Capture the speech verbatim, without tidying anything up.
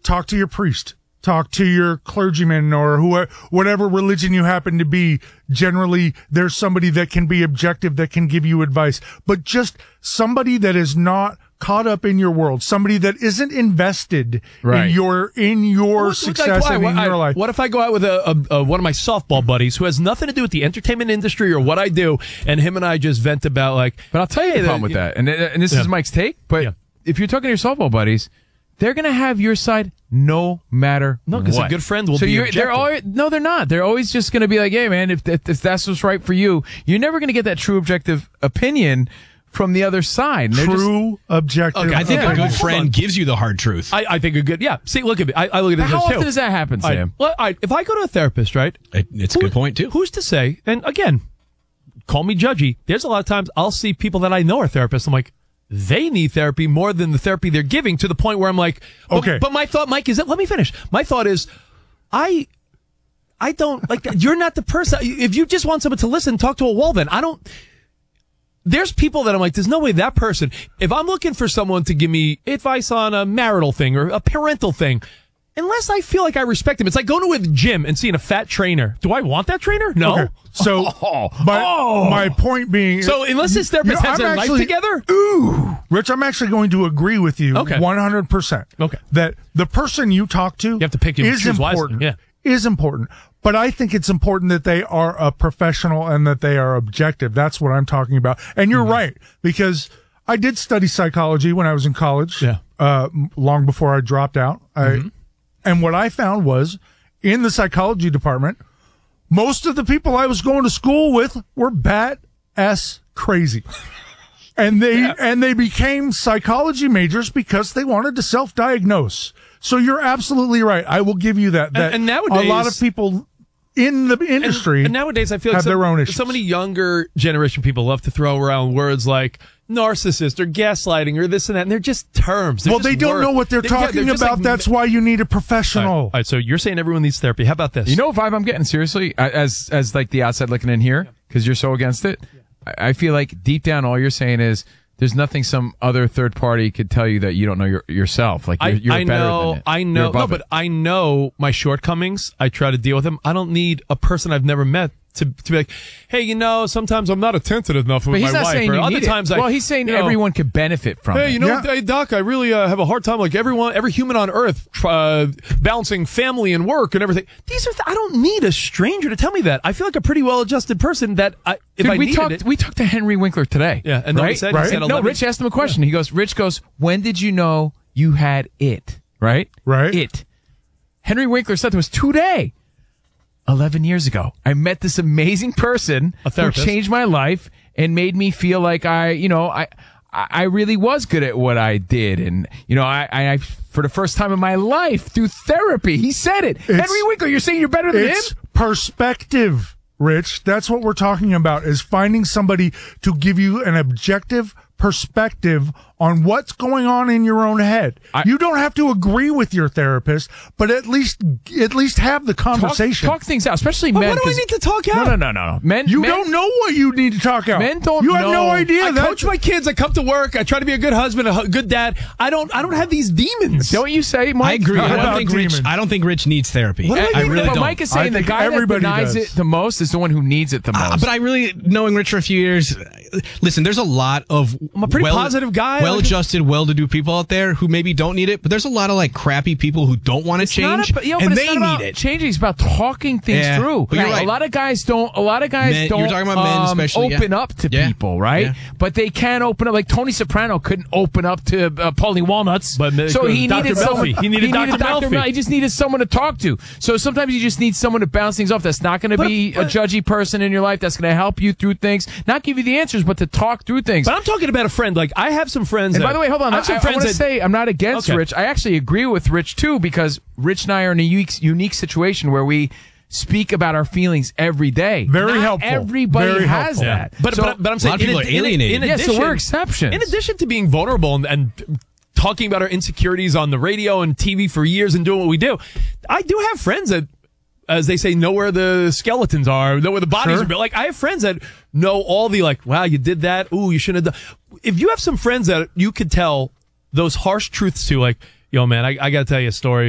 talk to your priest. Talk to your clergyman or who, whatever religion you happen to be. Generally, there's somebody that can be objective, that can give you advice. But just somebody that is not caught up in your world, somebody that isn't invested right. in your in your what, success like, and in I, your life. What if I go out with a, a, a one of my softball buddies who has nothing to do with the entertainment industry or what I do, and him and I just vent about like. But I'll tell you hey, the problem with that, and and this yeah. is Mike's take. But yeah. if you're talking to your softball buddies, they're gonna have your side no matter no, because what. a good friend will so be you're, objective. They're always, no, they're not. They're always just gonna be like, hey man, if, if if that's what's right for you, you're never gonna get that true objective opinion from the other side. True just, objective. Okay, I think yeah. a good friend gives you the hard truth. I, I think a good, yeah. See, look at me. I, I look at this How too. often does that happen, Sam? I, well, I, if I go to a therapist, right? It, it's who, a good point, too. Who's to say, and again, call me judgy, there's a lot of times I'll see people that I know are therapists. I'm like, they need therapy more than the therapy they're giving, to the point where I'm like, but, okay. But my thought, Mike, is that, let me finish. My thought is, I... I don't, like, you're not the person. If you just want someone to listen, talk to a wall then. I don't... There's people that I'm like, there's no way that person, if I'm looking for someone to give me advice on a marital thing or a parental thing, unless I feel like I respect him, it's like going to a gym and seeing a fat trainer. Do I want that trainer? No. Okay. So, oh, my, oh. my point being... So, unless this therapist you know, has I'm their actually, life together? Ooh. Rich, I'm actually going to agree with you okay. one hundred percent. Okay. That the person you talk to you have to pick your is important. Yeah. Is important. But I think it's important that they are a professional and that they are objective. That's what I'm talking about. And you're mm-hmm. right, because I did study psychology when I was in college, yeah. uh, long before I dropped out. Mm-hmm. I, and what I found was, in the psychology department, most of the people I was going to school with were bat-ass crazy. And they, yeah. and they became psychology majors because they wanted to self-diagnose. So you're absolutely right. I will give you that. That and, and nowadays, a lot of people in the industry and, and nowadays I feel like have some, their own issues. So many younger generation people love to throw around words like narcissist or gaslighting or this and that, and they're just terms. They're well, just they don't words. know what they're they, talking yeah, they're about. Like, That's why you need a professional. All right, all right, so you're saying everyone needs therapy. How about this? You know what vibe I'm getting, seriously, as as like the outside looking in here, because you're so against it? I, I feel like deep down all you're saying is, there's nothing some other third party could tell you that you don't know your, yourself. Like you're, you're I, I better know, than it. I know, no, it. but I know my shortcomings. I try to deal with them. I don't need a person I've never met to to be like, hey, you know, sometimes I'm not attentive enough with but he's my not wife. saying or you other need times, it. I, well, he's saying you know, everyone could benefit from hey, it. Hey, you know, yeah. hey, Doc, I really uh, have a hard time. Like everyone, every human on Earth, uh, balancing family and work and everything. These are th- I don't need a stranger to tell me that. I feel like a pretty well-adjusted person that I, if Dude, I we needed talked, it. We talked to Henry Winkler today. Yeah, and right? he said, right? he said no, eleven Rich asked him a question. Yeah. He goes, Rich goes, when did you know you had it? Right? Right. It. Henry Winkler said to us today. eleven years ago, I met this amazing person a therapist. who changed my life and made me feel like I, you know, I, I really was good at what I did. And, you know, I, I, for the first time in my life through therapy, he said it. It's, Henry Winkler, you're saying you're better than it's him? Perspective, Rich. That's what we're talking about, is finding somebody to give you an objective perspective on what's going on in your own head. I, you don't have to agree with your therapist, but at least at least have the conversation. Talk, talk things out, especially but men. What do I need to talk out? No, no, no, no. Men, you men, don't know what you need to talk out. Men don't You have know. no idea. I That's, coach my kids. I come to work. I try to be a good husband, a good dad. I don't. I don't have these demons. Don't you say, Mike? I agree. I don't, think Rich, demons. I don't think Rich needs therapy. What do I I, I need? really but don't. Mike is saying I the think guy that everybody denies does. it the most is the one who needs it the most. Uh, but I really, knowing Rich for a few years, listen, there's a lot of I'm a pretty well, positive guy. well-adjusted, well-to-do people out there who maybe don't need it, but there's a lot of like crappy people who don't want to It's not change, about- yo, but and it's they not need about it. Changing, it's about talking things Yeah, through. but you're right. A lot of guys don't. A lot of guys Men- don't. you're talking about men um, especially, yeah. open up to Yeah. people, right? Yeah. But they can open up. Like Tony Soprano couldn't open up to uh, Paulie Walnuts, But, uh, so he Doctor needed someone. Melfi. He needed Doctor Melfi. Mel- He just needed someone to talk to. So sometimes you just need someone to bounce things off. That's not going to But- be but- a judgy person in your life. That's going to help you through things, not give you the answers, but to talk through things. But I'm talking about a friend. Like I have some friends. And that, by the way, hold on. I I, have some I, friends want to that, say I'm not against Okay. Rich. I actually agree with Rich too, because Rich and I are in a unique, unique situation where we speak about our feelings every day. Very Not helpful. Very Very has helpful. that. But, So- but but I'm saying a lot of people in, are alienated. In, in yeah, addition, so we're exceptions. In addition to being vulnerable and, and talking about our insecurities on the radio and T V for years and doing what we do, I do have friends that, as they say, know where the skeletons are, know where the bodies Sure. are built. Like I have friends that know all the like, wow, you did that. Ooh, you shouldn't have done. If you have some friends that you could tell those harsh truths to, like, yo, man, I, I got to tell you a story.